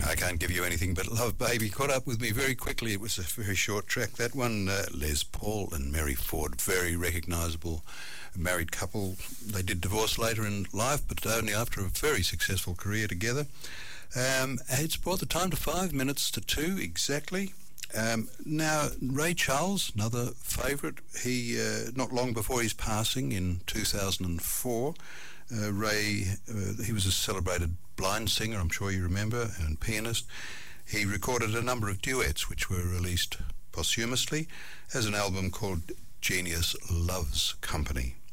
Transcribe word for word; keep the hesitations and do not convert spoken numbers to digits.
I can't give you anything but Love Baby caught up with me very quickly. It was a very short track, that one. uh, Les Paul and Mary Ford, very recognisable married couple. They did divorce later in life, but only after a very successful career together. Um, it's brought the time to five minutes to two exactly. Um, now, Ray Charles, another favourite, he uh, not long before his passing in two thousand four, uh, Ray, uh, he was a celebrated blind singer, I'm sure you remember, and pianist. He recorded a number of duets which were released posthumously as an album called Genius Loves Company.